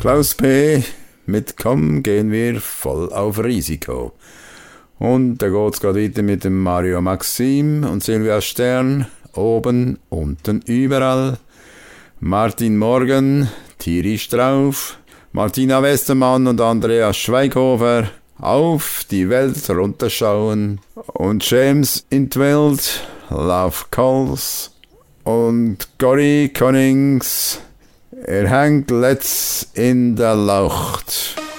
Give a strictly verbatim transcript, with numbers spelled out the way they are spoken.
Klaus P. mit Komm gehen wir voll auf Risiko. Und da geht's gerade weiter mit dem Mario Maxim und Silvia Stern. Oben, unten, überall. Martin Morgan, tierisch drauf. Martina Westermann und Andreas Schweighofer. Auf die Welt runterschauen. Und James in die Welt. Love Calls. Und Cory Connings. Er hängt letzt in der Lucht.